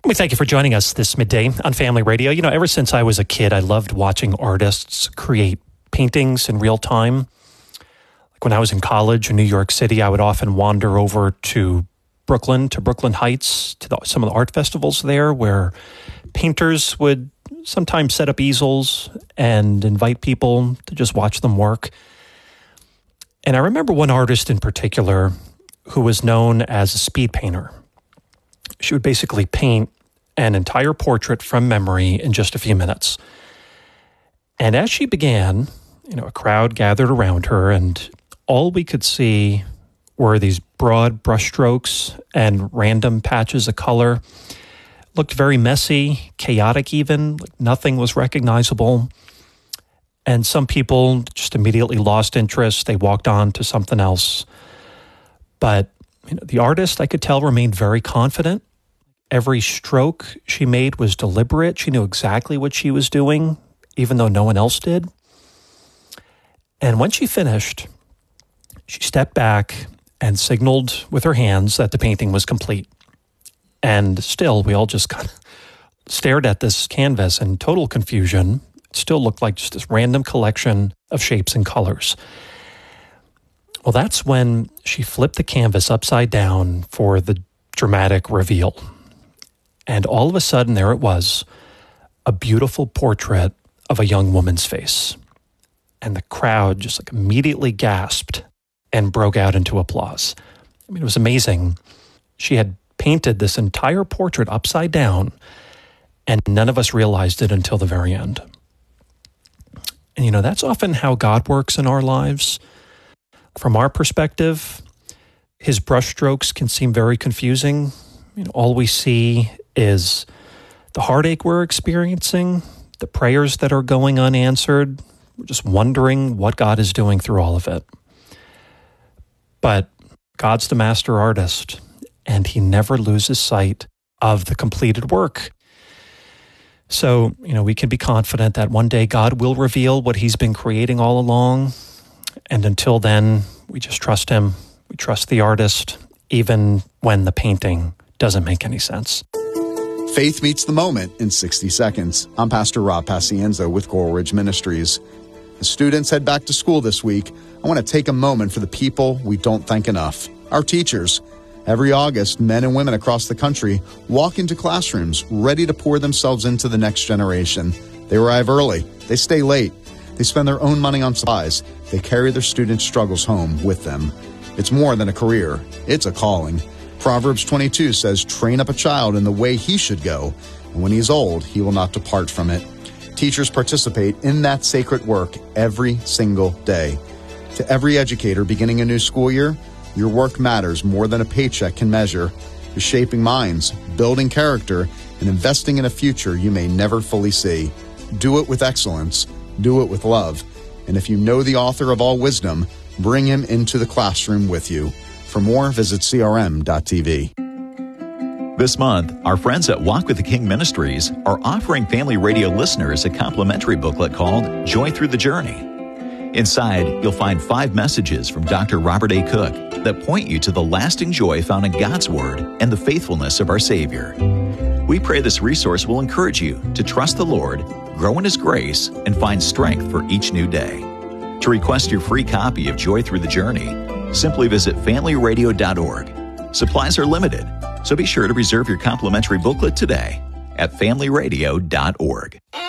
We thank you for joining us this midday on Family Radio. You know, ever since I was a kid, I loved watching artists create paintings in real time. Like when I was in college in New York City, I would often wander over to Brooklyn Heights, to some of the art festivals there, where painters would sometimes set up easels and invite people to just watch them work. And I remember one artist in particular who was known as a speed painter. She would basically paint an entire portrait from memory in just a few minutes. And as she began, a crowd gathered around her, and all we could see were these broad brushstrokes and random patches of color. Looked very messy, chaotic even, like nothing was recognizable. And some people just immediately lost interest. They walked on to something else. But the artist, I could tell, remained very confident. Every stroke she made was deliberate. She knew exactly what she was doing, even though no one else did. And when she finished, she stepped back and signaled with her hands that the painting was complete. And still, we all just kind of stared at this canvas in total confusion. It still looked like just this random collection of shapes and colors. Well, that's when she flipped the canvas upside down for the dramatic reveal. And all of a sudden, there it was, a beautiful portrait of a young woman's face. And the crowd just immediately gasped and broke out into applause. It was amazing. She had painted this entire portrait upside down, and none of us realized it until the very end. And that's often how God works in our lives. From our perspective, his brushstrokes can seem very confusing. All we see is the heartache we're experiencing, the prayers that are going unanswered. We're just wondering what God is doing through all of it. But God's the master artist, and he never loses sight of the completed work. So, we can be confident that one day God will reveal what he's been creating all along. And until then, we just trust him. We trust the artist, even when the painting doesn't make any sense. Faith meets the moment in 60 seconds. I'm Pastor Rob Pacienzo with Coral Ridge Ministries. As students head back to school this week, I want to take a moment for the people we don't thank enough, our teachers. Every August, men and women across the country walk into classrooms ready to pour themselves into the next generation. They arrive early. They stay late. They spend their own money on supplies. They carry their students' struggles home with them. It's more than a career. It's a calling. Proverbs 22 says, "Train up a child in the way he should go, and when he's old, he will not depart from it." Teachers participate in that sacred work every single day. To every educator beginning a new school year, your work matters more than a paycheck can measure. You're shaping minds, building character, and investing in a future you may never fully see. Do it with excellence. Do it with love. And if you know the author of all wisdom, bring him into the classroom with you. For more, visit crm.tv. This month, our friends at Walk with the King Ministries are offering Family Radio listeners a complimentary booklet called Joy Through the Journey. Inside, you'll find 5 messages from Dr. Robert A. Cook that point you to the lasting joy found in God's Word and the faithfulness of our Savior. We pray this resource will encourage you to trust the Lord, grow in His grace, and find strength for each new day. To request your free copy of Joy Through the Journey, simply visit familyradio.org. Supplies are limited, so be sure to reserve your complimentary booklet today at familyradio.org.